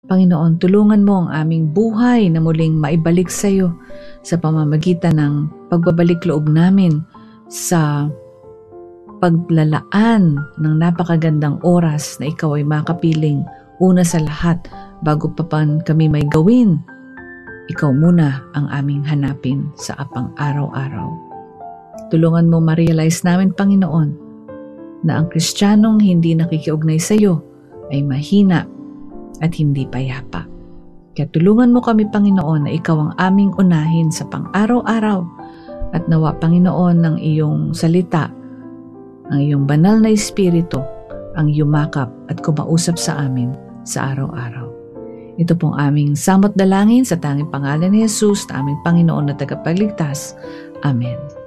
Panginoon, tulungan mo ang aming buhay na muling maibalik sa iyo sa pamamagitan ng pagbabalik loob namin sa paglalaan ng napakagandang oras na ikaw ay makapiling una sa lahat bago pa kami may gawin. Ikaw muna ang aming hanapin sa apang araw-araw. Tulungan mo ma-realize namin, Panginoon, na ang Kristiyanong hindi nakikiugnay sa iyo ay mahina at hindi payapa. Kaya tulungan mo kami, Panginoon, na ikaw ang aming unahin sa pang-araw-araw at nawa, Panginoon, ng iyong salita, ang iyong banal na Espiritu, ang yumakap at kumausap sa amin sa araw-araw. Ito pong aming samot dalangin sa tanging pangalan ni Jesus na aming Panginoon na tagapagligtas. Amen.